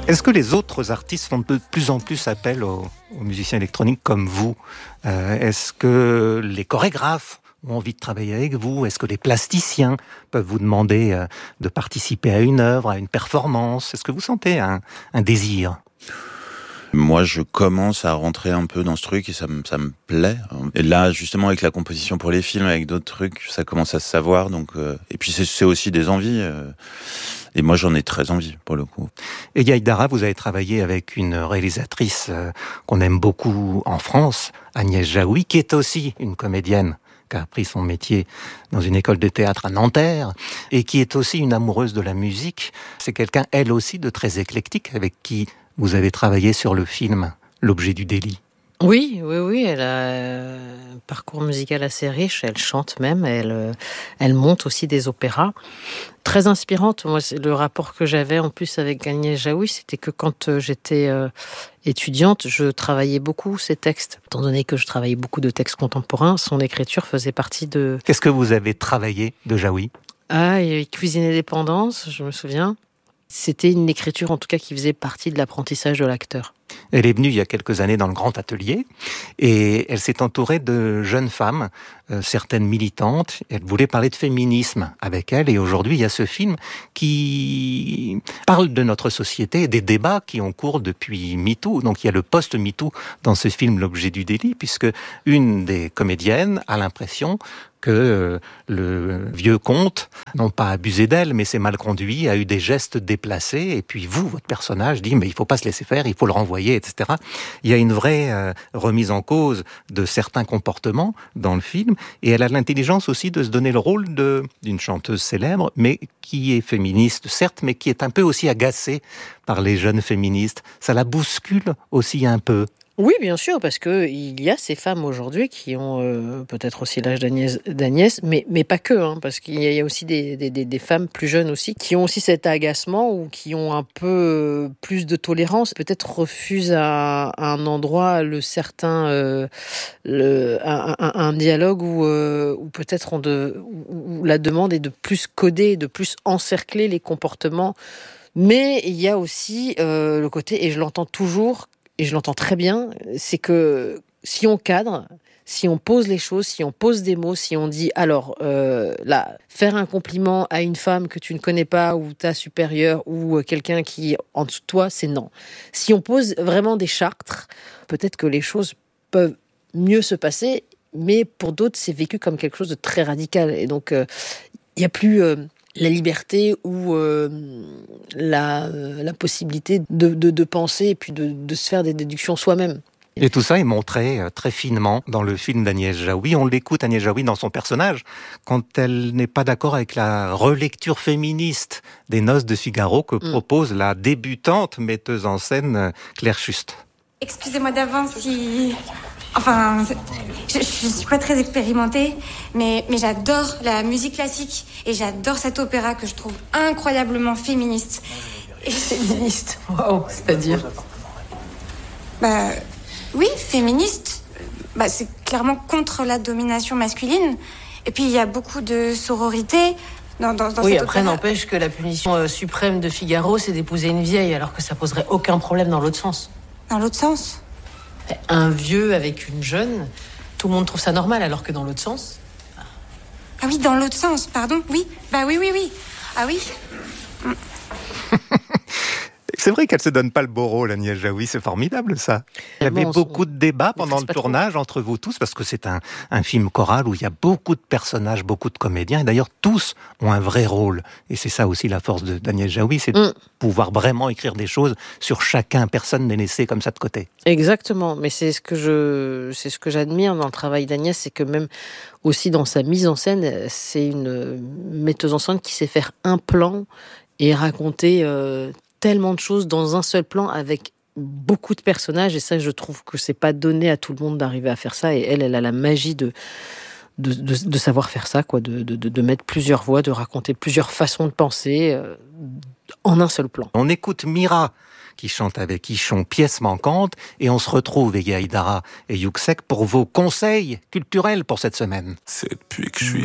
Est-ce que les autres artistes font de plus en plus appel aux musiciens électroniques comme vous ? Est-ce que les chorégraphes ont envie de travailler avec vous ? Est-ce que les plasticiens peuvent vous demander de participer à une œuvre, à une performance ? Est-ce que vous sentez un désir ? Moi, je commence à rentrer un peu dans ce truc et ça me plaît. Et là, justement, avec la composition pour les films, avec d'autres trucs, ça commence à se savoir. Donc, et puis, c'est aussi des envies. Et moi, j'en ai très envie, pour le coup. Et Yaï Dara, vous avez travaillé avec une réalisatrice qu'on aime beaucoup en France, Agnès Jaoui, qui est aussi une comédienne, qui a appris son métier dans une école de théâtre à Nanterre, et qui est aussi une amoureuse de la musique. C'est quelqu'un, elle aussi, de très éclectique, avec qui vous avez travaillé sur le film L'objet du délit. Oui, elle a un parcours musical assez riche, elle chante même, elle monte aussi des opéras. Très inspirante. Moi, le rapport que j'avais en plus avec Agnès Jaoui, c'était que quand j'étais étudiante, je travaillais beaucoup ces textes. Étant donné que je travaillais beaucoup de textes contemporains, son écriture faisait partie de... Qu'est-ce que vous avez travaillé de Jaoui ? Il y avait Cuisine et dépendance, je me souviens. C'était une écriture, en tout cas, qui faisait partie de l'apprentissage de l'acteur. Elle est venue il y a quelques années dans le Grand Atelier et elle s'est entourée de jeunes femmes, certaines militantes. Elle voulait parler de féminisme avec elle et aujourd'hui il y a ce film qui parle de notre société et des débats qui ont cours depuis MeToo. Donc il y a le post-MeToo dans ce film L'objet du délit puisque une des comédiennes a l'impression que le vieux comte, non pas abusé d'elle, mais s'est mal conduit, a eu des gestes déplacés, et puis vous, votre personnage, dit mais il faut pas se laisser faire, il faut le renvoyer, etc. Il y a une vraie remise en cause de certains comportements dans le film, et elle a l'intelligence aussi de se donner le rôle d'une chanteuse célèbre, mais qui est féministe, certes, mais qui est un peu aussi agacée par les jeunes féministes. Ça la bouscule aussi un peu. Oui, bien sûr, parce que il y a ces femmes aujourd'hui qui ont peut-être aussi l'âge d'Agnès, mais pas que, parce qu'il y a aussi des femmes plus jeunes aussi qui ont aussi cet agacement ou qui ont un peu plus de tolérance, peut-être refusent à un endroit un dialogue où peut-être où la demande est de plus coder, de plus encercler les comportements. Mais il y a aussi le côté, et je l'entends toujours, et je l'entends très bien, c'est que si on cadre, si on pose les choses, si on pose des mots, si on dit alors là, faire un compliment à une femme que tu ne connais pas ou ta supérieure ou quelqu'un qui est en dessous de toi, c'est non. Si on pose vraiment des chartres, peut-être que les choses peuvent mieux se passer, mais pour d'autres, c'est vécu comme quelque chose de très radical. Et donc, il n'y a plus... la liberté ou la possibilité de penser et puis de se faire des déductions soi-même. Et tout ça est montré très finement dans le film d'Agnès Jaoui. On l'écoute, Agnès Jaoui, dans son personnage, quand elle n'est pas d'accord avec la relecture féministe des Noces de Figaro que propose la débutante metteuse en scène Claire Schust. Excusez-moi d'avance si... Enfin, je suis pas très expérimentée, mais j'adore la musique classique et j'adore cet opéra que je trouve incroyablement féministe. Féministe, waouh, c'est-à-dire ? Oui, féministe. C'est clairement contre la domination masculine. Et puis il y a beaucoup de sororité dans oui, cet après opéra. n'empêche que la punition suprême de Figaro, c'est d'épouser une vieille, alors que ça poserait aucun problème dans l'autre sens. Dans l'autre sens ? Un vieux avec une jeune, tout le monde trouve ça normal, alors que dans l'autre sens... Ah oui, dans l'autre sens, pardon. Oui, oui. Ah oui. C'est vrai qu'elle se donne pas le beau rôle, Agnès Jaoui, c'est formidable ça. Il y avait beaucoup de débats pendant le tournage entre vous tous, parce que c'est un film choral où il y a beaucoup de personnages, beaucoup de comédiens, et d'ailleurs tous ont un vrai rôle. Et c'est ça aussi la force d'Agnès Jaoui, c'est de pouvoir vraiment écrire des choses sur chacun, personne n'est laissé comme ça de côté. Exactement, mais c'est ce que j'admire dans le travail d'Agnès, c'est que même aussi dans sa mise en scène, c'est une metteuse en scène qui sait faire un plan et raconter tellement de choses dans un seul plan avec beaucoup de personnages, et ça je trouve que c'est pas donné à tout le monde d'arriver à faire ça, et elle a la magie de savoir faire ça, quoi, de mettre plusieurs voix, de raconter plusieurs façons de penser en un seul plan. On écoute Mira qui chante avec Ichon Pièce manquante, et on se retrouve, Yaï Dara et Yuxek, pour vos conseils culturels pour cette semaine. C'est depuis que je suis